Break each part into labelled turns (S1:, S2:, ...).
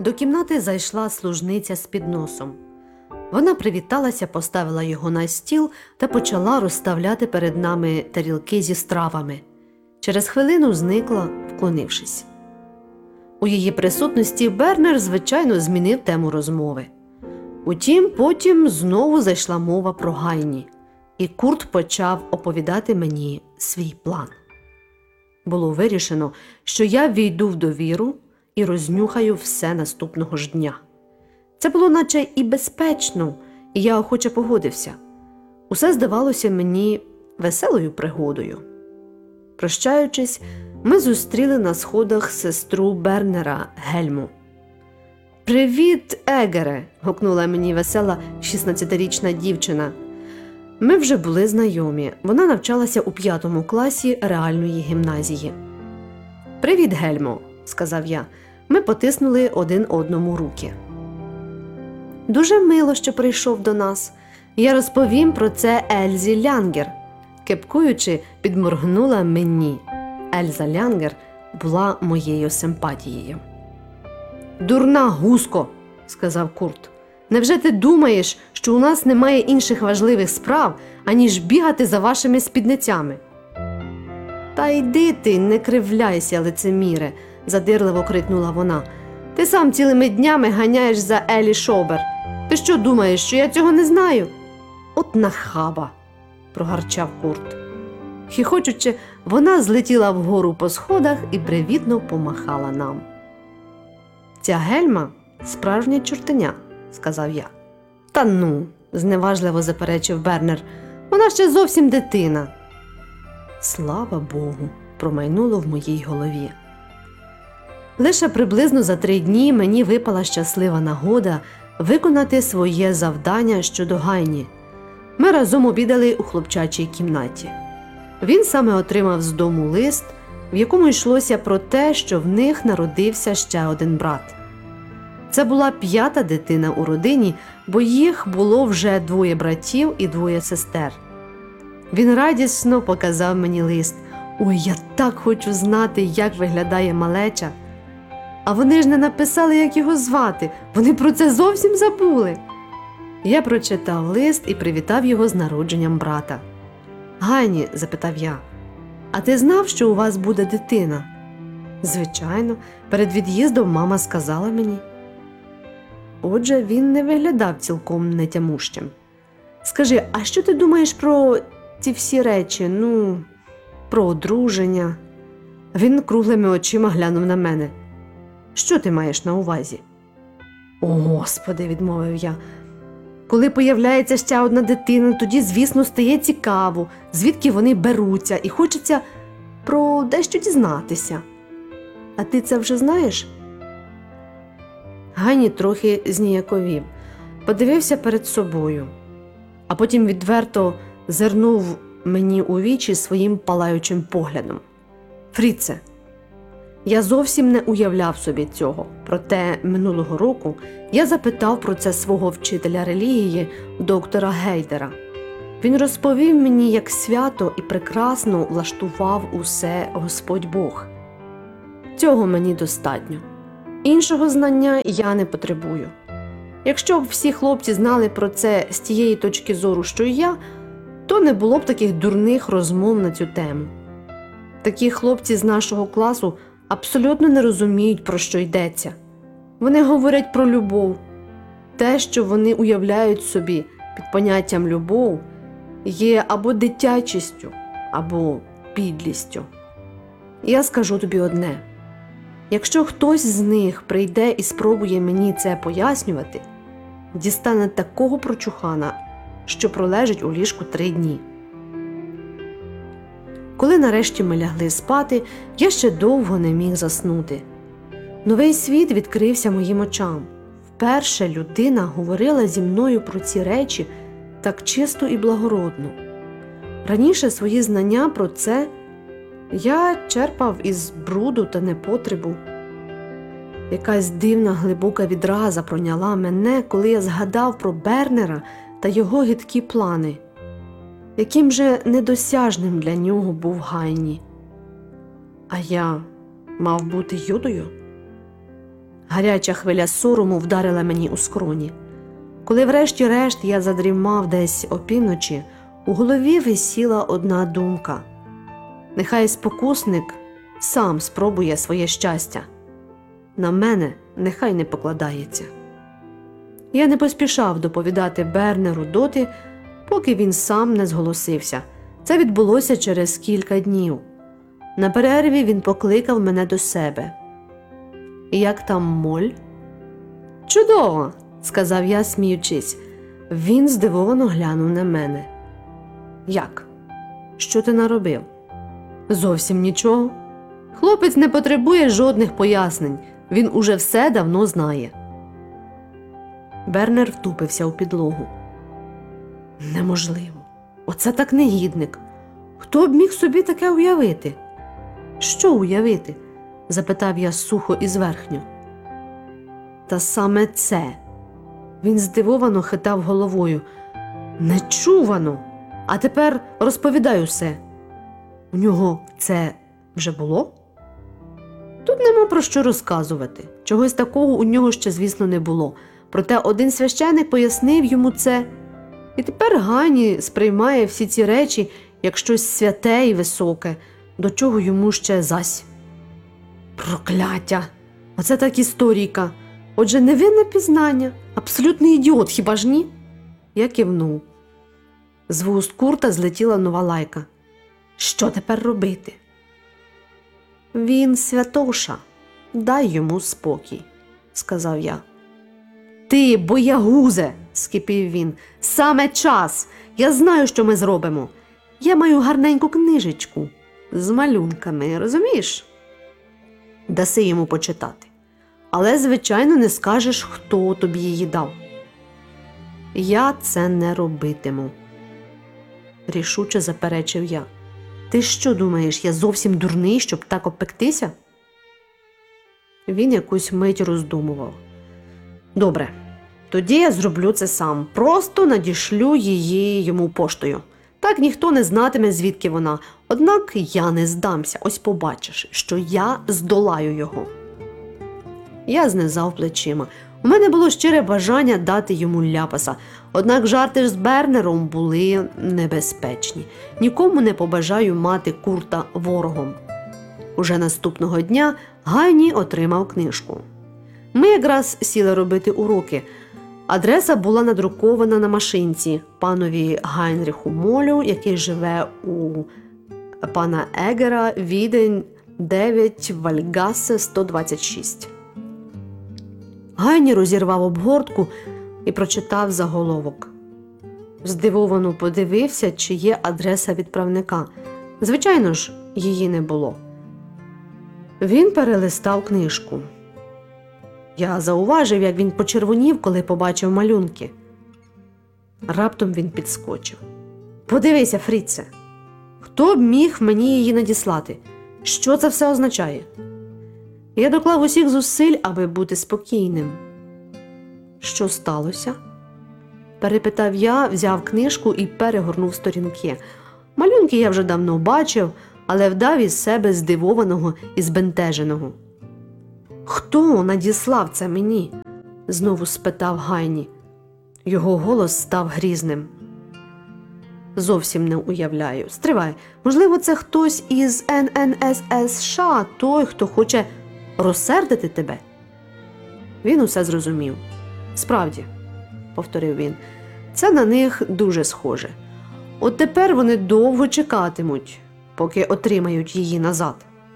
S1: До кімнати зайшла служниця з підносом. Вона привіталася, поставила його на стіл та почала розставляти перед нами тарілки зі стравами. Через хвилину зникла, вклонившись. У її присутності Бернер, звичайно, змінив тему розмови. Утім, потім знову зайшла мова про Гайні, і Курт почав оповідати мені свій план. Було вирішено, що я війду в довіру і рознюхаю все наступного ж дня. Це було наче і безпечно, і я охоче погодився. Усе здавалося мені веселою пригодою. Прощаючись, ми зустріли на сходах сестру Бернера Гельму. «Привіт, Егере!» – гукнула мені весела 16-річна дівчина. Ми вже були знайомі. Вона навчалася у 5 класі реальної гімназії. «Привіт, Гельмо!» – сказав я. Ми потиснули один одному руки. «Дуже мило, що прийшов до нас. Я розповім про це Ельзі Лянгер», – кепкуючи, підморгнула мені. Ельза Лянгер була моєю симпатією. «Дурна гуско!» – сказав Курт. «Невже ти думаєш, що у нас немає інших важливих справ, аніж бігати за вашими спідницями?» «Та йди ти, не кривляйся, лицеміре!» – задирливо крикнула вона. «Ти сам цілими днями ганяєш за Елі Шобер. Ти що думаєш, що я цього не знаю?» «От нахаба!» – прогарчав Курт. Хіхочучи, вона злетіла вгору по сходах і привітно помахала нам. «Ця Гельма – справжня чортеня», – сказав я. «Та ну», – зневажливо заперечив Бернер, – «вона ще зовсім дитина». «Слава Богу», – промайнуло в моїй голові. Лише приблизно за 3 дні мені випала щаслива нагода виконати своє завдання щодо Гайні. Ми разом обідали у хлопчачій кімнаті. Він саме отримав з дому лист, в якому йшлося про те, що в них народився ще один брат. Це була 5-та дитина у родині, бо їх було вже 2 братів і 2 сестер. Він радісно показав мені лист. «Ой, я так хочу знати, як виглядає малеча». А вони ж не написали, як його звати. Вони про це зовсім забули. Я прочитав лист і привітав його з народженням брата. «Гані», – запитав я, – «а ти знав, що у вас буде дитина?» «Звичайно, перед від'їздом мама сказала мені». Отже, він не виглядав цілком нетямущим. «Скажи, а що ти думаєш про ці всі речі, про одруження?» Він круглими очима глянув на мене. «Що ти маєш на увазі?» «О, Господи», – відмовив я. «Коли появляється ще одна дитина, тоді, звісно, стає цікаво, звідки вони беруться, і хочеться про дещо дізнатися. А ти це вже знаєш?» Гані трохи зніяковів, подивився перед собою, а потім відверто зирнув мені у вічі своїм палаючим поглядом. «Фріце, я зовсім не уявляв собі цього, проте минулого року я запитав про це свого вчителя релігії, доктора Гейдера. Він розповів мені, як свято і прекрасно влаштував усе Господь Бог. Цього мені достатньо. Іншого знання я не потребую. Якщо б всі хлопці знали про це з тієї точки зору, що і я, то не було б таких дурних розмов на цю тему. Такі хлопці з нашого класу абсолютно не розуміють, про що йдеться. Вони говорять про любов. Те, що вони уявляють собі під поняттям «любов», є або дитячістю, або підлістю. Я скажу тобі одне. Якщо хтось з них прийде і спробує мені це пояснювати, дістане такого прочухана, що пролежить у ліжку 3 дні. Коли нарешті ми лягли спати, я ще довго не міг заснути. Новий світ відкрився моїм очам. Вперше людина говорила зі мною про ці речі так чисто і благородно. Раніше свої знання про це я черпав із бруду та непотребу. Якась дивна глибока відраза пройняла мене, коли я згадав про Бернера та його гидкі плани. Яким же недосяжним для нього був Гайні. А я мав бути Юдою? Гаряча хвиля сорому вдарила мені у скроні. Коли врешті-решт я задрімав десь опівночі, у голові висіла одна думка. Нехай спокусник сам спробує своє щастя. На мене нехай не покладається. Я не поспішав доповідати Бернеру доти, поки він сам не зголосився. Це відбулося через кілька днів. На перерві він покликав мене до себе. «Як там Моль?» «Чудово!» – сказав я, сміючись. Він здивовано глянув на мене. «Як? Що ти наробив?» «Зовсім нічого. Хлопець не потребує жодних пояснень. Він уже все давно знає». Бернер втупився у підлогу. «Неможливо. Оце так негідник. Хто б міг собі таке уявити?» «Що уявити?» – запитав я сухо і зверхньо. «Та саме це». Він здивовано хитав головою. «Нечувано! А тепер розповідай усе. У нього це вже було?» Тут нема про що розказувати. Чогось такого у нього ще, звісно, не було. Проте один священик пояснив йому це. І тепер Ганні сприймає всі ці речі як щось святе і високе, до чого йому ще зась. Прокляття! Оце так історійка. Отже, невинне пізнання. Абсолютний ідіот, хіба ж ні? Я кивнув. З вуст Курта злетіла нова лайка. Що тепер робити? Він святоша. Дай йому спокій, сказав я. Ти, боягузе, скипів він. Саме час. Я знаю, що ми зробимо. Я маю гарненьку книжечку з малюнками, розумієш? Даси йому почитати. Але, звичайно, не скажеш, хто тобі її дав. Я це не робитиму, рішуче заперечив я. Ти що думаєш, я зовсім дурний, щоб так обпектися? Він якусь мить роздумував. Добре, тоді я зроблю це сам. Просто надішлю її йому поштою. Так ніхто не знатиме, звідки вона. Однак я не здамся. Ось побачиш, що я здолаю його. Я знизав плечима. У мене було щире бажання дати йому ляпаса. Однак жарти з Бернером були небезпечні. Нікому не побажаю мати Курта ворогом. Уже наступного дня Ганні отримав книжку. Ми якраз сіли робити уроки. Адреса була надрукована на машинці панові Гайнриху Молю, який живе у пана Егера, Відень, 9, Вальгасе, 126. Ганні розірвав обгортку і прочитав заголовок. Здивовано подивився, чи є адреса відправника. Звичайно ж, її не було. Він перелистав книжку. Я зауважив, як він почервонів, коли побачив малюнки. Раптом він підскочив. «Подивися, Фріце, хто б міг мені її надіслати? Що це все означає?» Я доклав усіх зусиль, аби бути спокійним. «Що сталося?» перепитав я, взяв книжку і перегорнув сторінки. Малюнки я вже давно бачив, але вдав із себе здивованого і збентеженого. «Хто надіслав це мені?» – знову спитав Ганні. Його голос став грізним. «Зовсім не уявляю. Стривай, можливо, це хтось із ННСС США, той, хто хоче розсердити тебе?» Він усе зрозумів. «Справді», – повторив він, – «це на них дуже схоже. От тепер вони довго чекатимуть, поки отримають її назад».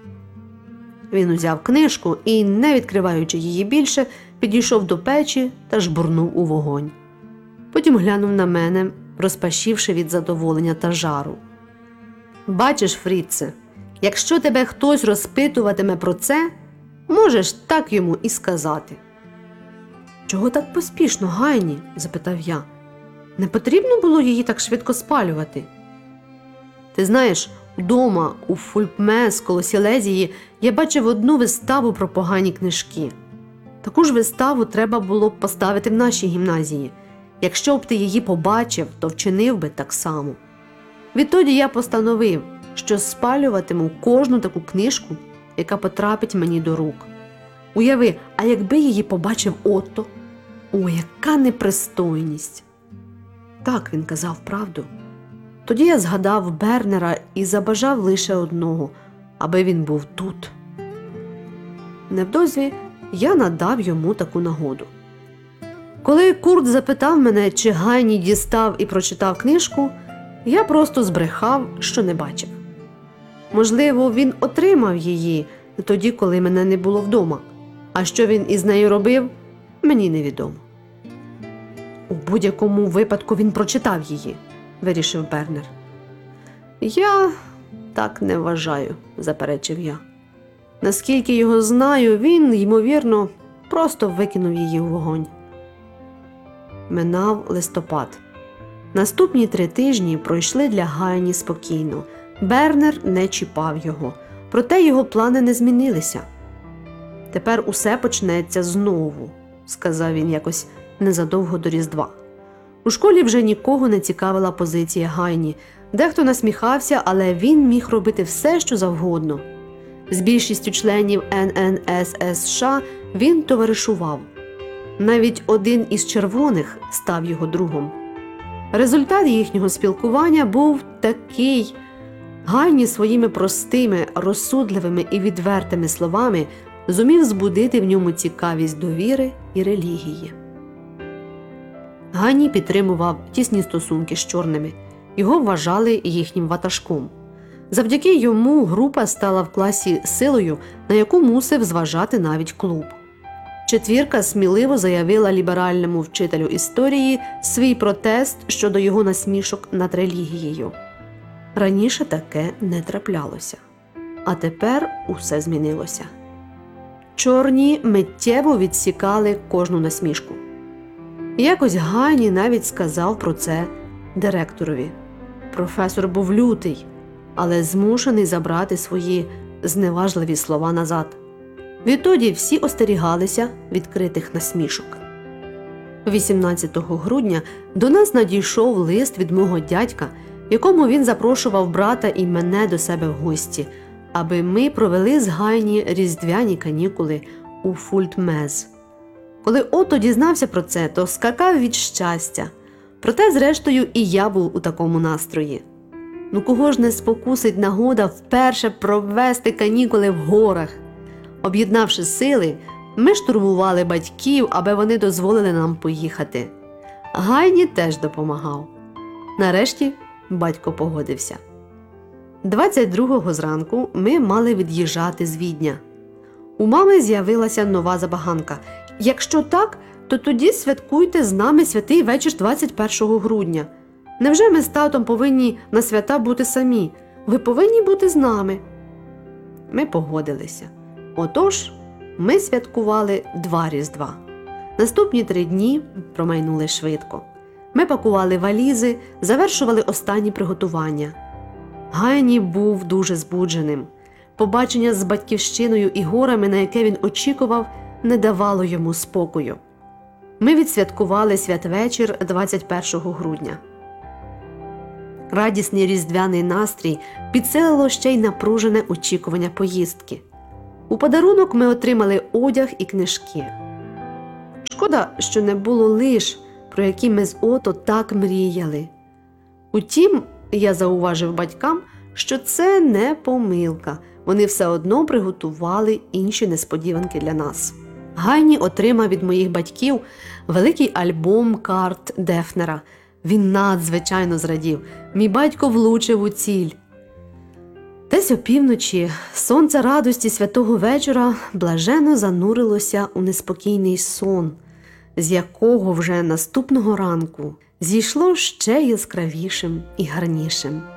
S1: Він узяв книжку і, не відкриваючи її більше, підійшов до печі та жбурнув у вогонь. Потім глянув на мене, розпашівши від задоволення та жару. «Бачиш, Фріце, якщо тебе хтось розпитуватиме про це, можеш так йому і сказати». «Чого так поспішно, Ганні?» – запитав я. «Не потрібно було її так швидко спалювати?» «Ти знаєш, вдома у Фульпмес коло Сілезії я бачив одну виставу про погані книжки. Таку ж виставу треба було б поставити в нашій гімназії. Якщо б ти її побачив, то вчинив би так само. Відтоді я постановив, що спалюватиму кожну таку книжку, яка потрапить мені до рук. Уяви, а якби її побачив Отто? О, яка непристойність! Так, він казав правду. Тоді я згадав Бернера і забажав лише одного, аби він був тут. Невдовзі я надав йому таку нагоду. Коли Курт запитав мене, чи Гайні дістав і прочитав книжку, я просто збрехав, що не бачив. Можливо, він отримав її тоді, коли мене не було вдома. А що він із нею робив, мені невідомо. У будь-якому випадку він прочитав її, вирішив Бернер. Я так не вважаю, заперечив я. Наскільки його знаю, він, ймовірно, просто викинув її у вогонь. Минав листопад. Наступні 3 тижні пройшли для Гайні спокійно. Бернер не чіпав його, проте його плани не змінилися. «Тепер усе почнеться знову», – сказав він якось незадовго до Різдва. У школі вже нікого не цікавила позиція Гайні. Дехто насміхався, але він міг робити все, що завгодно. З більшістю членів ННСС США він товаришував. Навіть один із червоних став його другом. Результат їхнього спілкування був такий. Гайні своїми простими, розсудливими і відвертими словами зумів збудити в ньому цікавість до віри і релігії. Гайні підтримував тісні стосунки з чорними. Його вважали їхнім ватажком. Завдяки йому група стала в класі силою, на яку мусив зважати навіть клуб. Четвірка сміливо заявила ліберальному вчителю історії свій протест щодо його насмішок над релігією. Раніше таке не траплялося. А тепер усе змінилося. Чорні миттєво відсікали кожну насмішку. Якось Гайні навіть сказав про це директорові. Професор був лютий, але змушений забрати свої зневажливі слова назад. Відтоді всі остерігалися відкритих насмішок. 18 грудня до нас надійшов лист від мого дядька, в якому він запрошував брата і мене до себе в гості, аби ми провели з Гайні різдвяні канікули у Фультмез. Коли Отто дізнався про це, то скакав від щастя. Проте, зрештою, і я був у такому настрої. Ну кого ж не спокусить нагода вперше провести канікули в горах? Об'єднавши сили, ми штурмували батьків, аби вони дозволили нам поїхати. Гайні теж допомагав. Нарешті батько погодився. 22-го зранку ми мали від'їжджати з Відня. У мами з'явилася нова забаганка. Якщо так, то тоді святкуйте з нами святий вечір 21 грудня. Невже ми з татом повинні на свята бути самі? Ви повинні бути з нами. Ми погодилися. Отож, ми святкували 2 Різдва. Наступні 3 дні промайнули швидко. Ми пакували валізи, завершували останні приготування. Гайні був дуже збудженим. Побачення з батьківщиною і горами, на яке він очікував, не давало йому спокою. Ми відсвяткували святвечір 21 грудня. Радісний різдвяний настрій підсилило ще й напружене очікування поїздки. У подарунок ми отримали одяг і книжки. Шкода, що не було лиш, про які ми з Отто так мріяли. Утім, я зауважив батькам, що це не помилка. Вони все одно приготували інші несподіванки для нас. Гайні отримав від моїх батьків великий альбом карт Дефнера. Він надзвичайно зрадів. Мій батько влучив у ціль. Десь опівночі сонце радості святого вечора блаженно занурилося у неспокійний сон, з якого вже наступного ранку зійшло ще яскравішим і гарнішим.